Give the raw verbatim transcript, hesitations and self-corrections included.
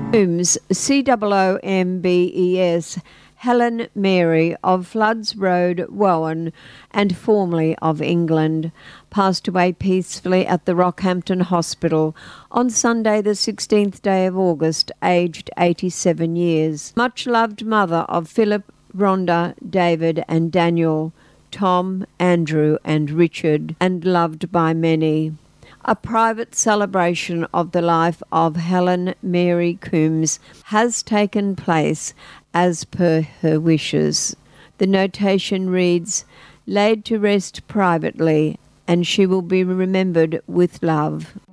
Coombs, C O O M B E S, Helen Mary of Floods Road, Wowan, and formerly of England, passed away peacefully at the Rockhampton Hospital on Sunday the sixteenth day of August, aged eighty-seven years. Much loved mother of Philip, Rhonda, David and Daniel, Tom, Andrew and Richard, and loved by many. A private celebration of the life of Helen Mary Coombs has taken place as per her wishes. The notation reads, "Laid to rest privately, and she will be remembered with love."